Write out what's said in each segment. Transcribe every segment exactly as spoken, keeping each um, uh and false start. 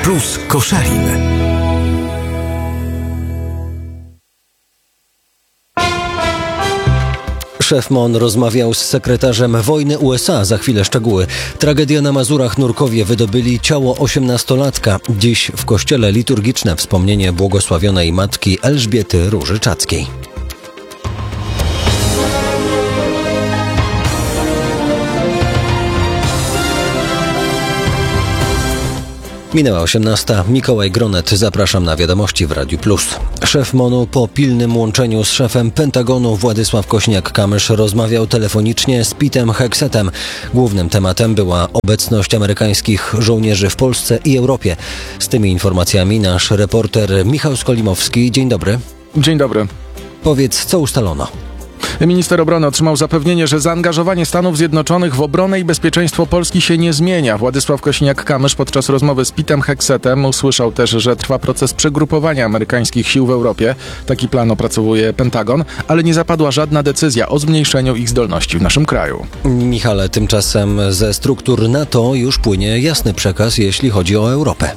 Plus Koszalin. Szef M O N rozmawiał z sekretarzem wojny U S A. Za chwilę szczegóły. Tragedia na Mazurach. Nurkowie wydobyli ciało osiemnastolatka. Dziś w kościele liturgiczne wspomnienie błogosławionej matki Elżbiety Róży-Czackiej. Minęła osiemnasta. Mikołaj Gronet. Zapraszam na wiadomości w Radiu Plus. Szef M O N-u po pilnym łączeniu z szefem Pentagonu Władysław Kośniak-Kamysz rozmawiał telefonicznie z Petem Hegsetem. Głównym tematem była obecność amerykańskich żołnierzy w Polsce i Europie. Z tymi informacjami nasz reporter Michał Skolimowski. Dzień dobry. Dzień dobry. Powiedz, co ustalono? Minister obrony otrzymał zapewnienie, że zaangażowanie Stanów Zjednoczonych w obronę i bezpieczeństwo Polski się nie zmienia. Władysław Kośniak-Kamysz podczas rozmowy z Petem Hegsetem usłyszał też, że trwa proces przegrupowania amerykańskich sił w Europie. Taki plan opracowuje Pentagon, ale nie zapadła żadna decyzja o zmniejszeniu ich zdolności w naszym kraju. Michale, tymczasem ze struktur NATO już płynie jasny przekaz, jeśli chodzi o Europę.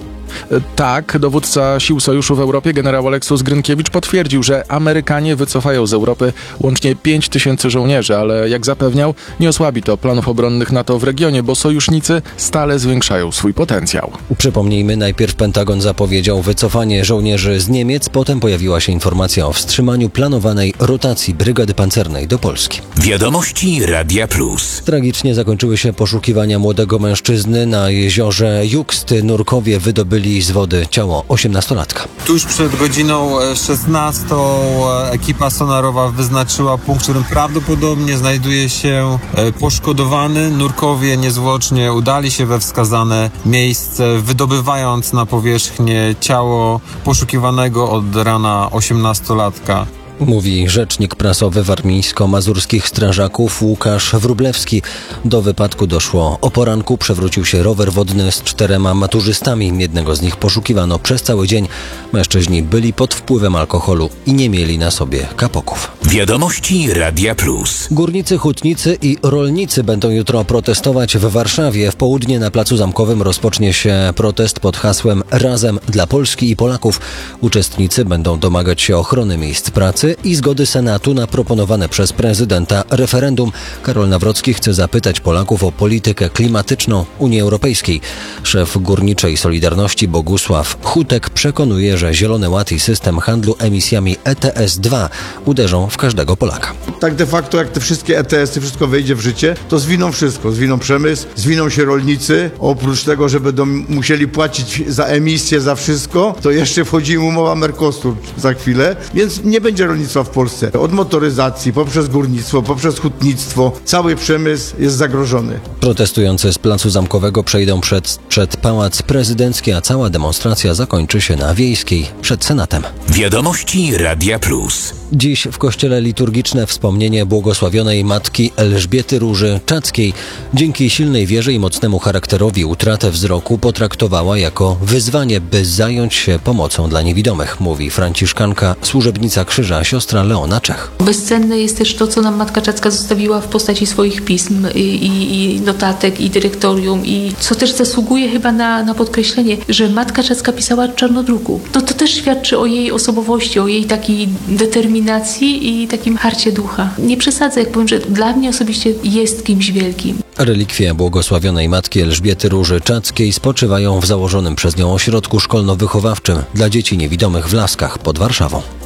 Tak, dowódca sił sojuszu w Europie, generał Oleksandr Grynkiewicz, potwierdził, że Amerykanie wycofają z Europy łącznie pięć tysięcy żołnierzy, ale jak zapewniał, nie osłabi to planów obronnych NATO w regionie, bo sojusznicy stale zwiększają swój potencjał. Przypomnijmy, najpierw Pentagon zapowiedział wycofanie żołnierzy z Niemiec, potem pojawiła się informacja o wstrzymaniu planowanej rotacji brygady pancernej do Polski. Wiadomości Radia Plus. Tragicznie zakończyły się poszukiwania młodego mężczyzny na jeziorze Juxt. Nurkowie wydobyli z wody ciało osiemnastolatka. Tuż przed godziną szesnastą ekipa sonarowa wyznaczyła punkt, w którym prawdopodobnie znajduje się poszkodowany. Nurkowie niezwłocznie udali się we wskazane miejsce, wydobywając na powierzchnię ciało poszukiwanego od rana osiemnastolatka. Mówi rzecznik prasowy warmińsko-mazurskich strażaków Łukasz Wróblewski. Do wypadku doszło o poranku. Przewrócił się rower wodny z czterema maturzystami. Jednego z nich poszukiwano przez cały dzień. Mężczyźni byli pod wpływem alkoholu i nie mieli na sobie kapoków. Wiadomości Radia Plus. Górnicy, hutnicy i rolnicy będą jutro protestować w Warszawie. W południe na Placu Zamkowym rozpocznie się protest pod hasłem Razem dla Polski i Polaków. Uczestnicy będą domagać się ochrony miejsc pracy i zgody Senatu na proponowane przez prezydenta referendum. Karol Nawrocki chce zapytać Polaków o politykę klimatyczną Unii Europejskiej. Szef Górniczej Solidarności Bogusław Hutek przekonuje, że Zielony Ład i system handlu emisjami E T S dwa uderzą w każdego Polaka. Tak de facto jak te wszystkie E T S-y, wszystko wejdzie w życie, to zwiną wszystko. Zwiną przemysł, zwiną się rolnicy. Oprócz tego, że będą musieli płacić za emisję, za wszystko, to jeszcze wchodzi im umowa Mercosur za chwilę, więc nie będzie rolnictwa w Polsce. Od motoryzacji, poprzez górnictwo, poprzez hutnictwo, cały przemysł jest zagrożony. Protestujący z Placu Zamkowego przejdą przed, przed Pałac Prezydencki, a cała demonstracja zakończy się na Wiejskiej przed Senatem. Wiadomości Radia Plus. Dziś w kościele liturgiczne wspomnienie błogosławionej matki Elżbiety Róży-Czackiej. Dzięki silnej wierze i mocnemu charakterowi utratę wzroku potraktowała jako wyzwanie, by zająć się pomocą dla niewidomych, mówi franciszkanka, służebnica krzyża, siostra Leona Czech. Bezcenne jest też to, co nam Matka Czacka zostawiła w postaci swoich pism i, i, i notatek, i dyrektorium, i co też zasługuje chyba na, na podkreślenie, że Matka Czacka pisała czarnodruku. No to też świadczy o jej osobowości, o jej takiej determinacji i takim harcie ducha. Nie przesadzę, jak powiem, że dla mnie osobiście jest kimś wielkim. Relikwie błogosławionej matki Elżbiety Róży-Czackiej spoczywają w założonym przez nią ośrodku szkolno-wychowawczym dla dzieci niewidomych w Laskach pod Warszawą.